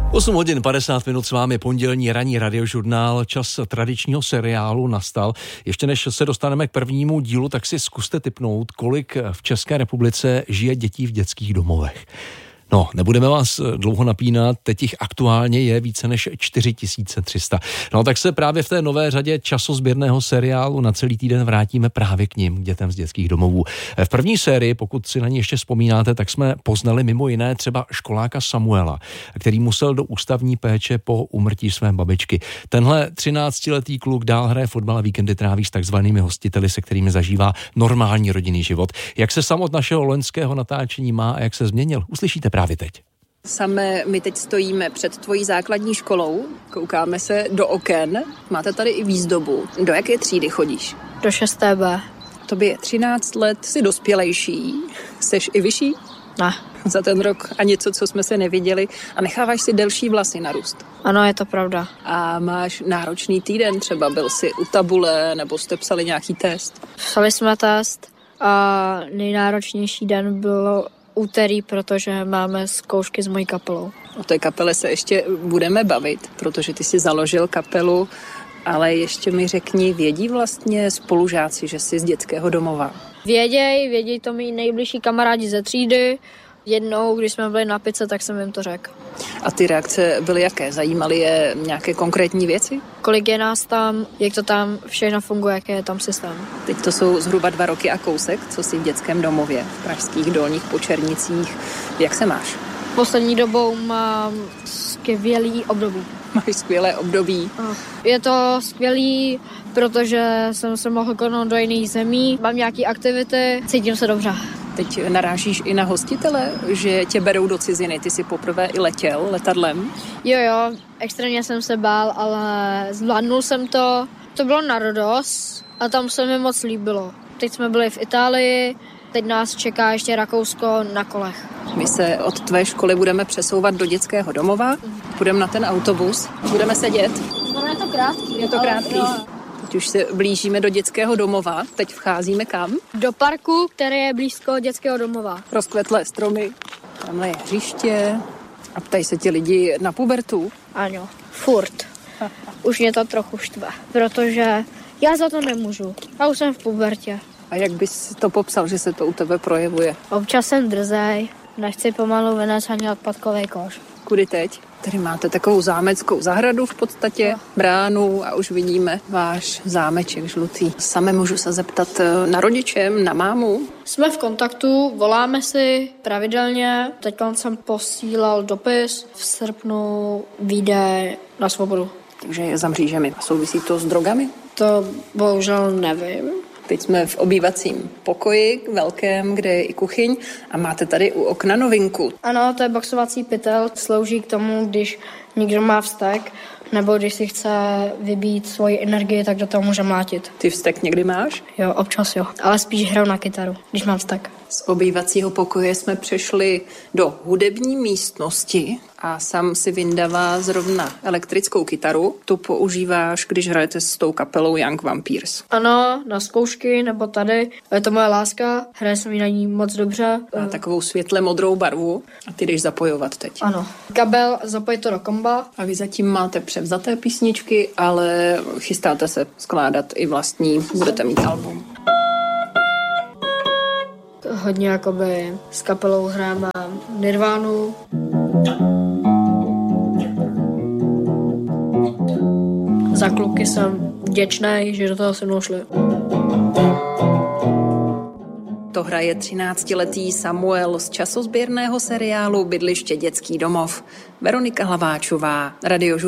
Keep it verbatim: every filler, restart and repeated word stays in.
osm hodin padesát minut s vámi, pondělní ranní radiožurnál, čas tradičního seriálu nastal. Ještě než se dostaneme k prvnímu dílu, tak si zkuste tipnout, kolik v České republice žije dětí v dětských domovech. No, nebudeme vás dlouho napínat, teď jich aktuálně je více než čtyři tisíce tři sta. No, tak se právě v té nové řadě časozběrného seriálu na celý týden vrátíme právě k nim, k dětem z dětských domovů. V první sérii, pokud si na ní ještě vzpomínáte, tak jsme poznali mimo jiné třeba školáka Samuela, který musel do ústavní péče po úmrtí své babičky. Tenhle třináctiletý kluk dál hraje fotbal a víkendy tráví s takzvanými hostiteli, se kterými zažívá normální rodinný život. Jak se sam od našeho loňského natáčení má a jak se změnil, uslyšíte právě teď. Same, my teď stojíme před tvojí základní školou, koukáme se do oken, máte tady i výzdobu. Do jaké třídy chodíš? Do šesté B. Tobě je třináct let, jsi dospělejší, seš i vyšší? Ne. Za ten rok a něco, co jsme se neviděli a necháváš si delší vlasy narůst. Ano, je to pravda. A máš náročný týden, třeba byl jsi u tabule nebo jste psali nějaký test? Psali jsme test a nejnáročnější den bylo úterý, protože máme zkoušky s mojí kapelou. O té kapele se ještě budeme bavit, protože ty jsi založil kapelu, ale ještě mi řekni, vědí vlastně spolužáci, že jsi z dětského domova? Věděj, věděj to mý nejbližší kamarádi ze třídy. Jednou, když jsme byli na pice, tak jsem jim to řekl. A ty reakce byly jaké? Zajímaly je nějaké konkrétní věci? Kolik je nás tam, jak to tam všechno funguje, jaký je tam systém. Teď to jsou zhruba dva roky a kousek, co jsi v dětském domově v pražských Dolních Počernicích. Jak se máš? Poslední dobou mám skvělý období. Máš skvělé období. Je to skvělý, protože jsem se mohl konout do jiných zemí, mám nějaké aktivity, cítím se dobře. Teď narážíš i na hostitele, že tě berou do ciziny. Ty jsi poprvé i letěl letadlem. Jo, jo, extrémně jsem se bál, ale zvládnul jsem to. To bylo na Rodos a tam se mi moc líbilo. Teď jsme byli v Itálii, teď nás čeká ještě Rakousko na kolech. My se od tvé školy budeme přesouvat do dětského domova, půjdeme na ten autobus, budeme sedět. No, je to krátký. Je to krátký. Teď už se blížíme do dětského domova, teď vcházíme kam? Do parku, který je blízko dětského domova. Rozkvetlé stromy, tamhle je hřiště a ptají se ti lidi na pubertu. Ano, furt. Už mě to trochu štve, protože já za to nemůžu. Já už jsem v pubertě. A jak bys to popsal, že se to u tebe projevuje? Občas jsem drzej, nechci pomalu vynést ani odpadkový koš. Kudy teď? Tady máte takovou zámeckou zahradu v podstatě, no. Bránu a už vidíme váš zámeček žlutý. Same můžu se zeptat na rodičem, na mámu? Jsme v kontaktu, voláme si pravidelně. Teď jsem posílal dopis, v srpnu vyjde na svobodu. Takže je za mřížemi. Souvisí to s drogami? To bohužel nevím. Teď jsme v obývacím pokoji velkém, kde je i kuchyň a máte tady u okna novinku. Ano, to je boxovací pytel, slouží k tomu, když někdo má vztek, nebo když si chce vybít svoji energii, tak do toho může mlátit. Ty vztek někdy máš? Jo, občas jo, ale spíš hraju na kytaru, když mám vztek. Z obývacího pokoje jsme přešli do hudební místnosti a Sam si vyndává zrovna elektrickou kytaru. Tu používáš, když hrajete s tou kapelou Young Vampires. Ano, na zkoušky nebo tady. Je to moje láska, hraje se mi na ní moc dobře. Má takovou světle modrou barvu a ty jdeš zapojovat teď. Ano. Kabel, zapojit to do komba. A vy zatím máte převzaté písničky, ale chystáte se skládat i vlastní, budete mít album. Hodně jakoby s kapelou hrajeme Nirvánu. Za kluky jsem vděčný, že do toho se mnou šli. To hraje třináctiletý Samuel z časozběrného seriálu Bydliště dětský domov. Veronika Hlaváčová, Radiožurnál.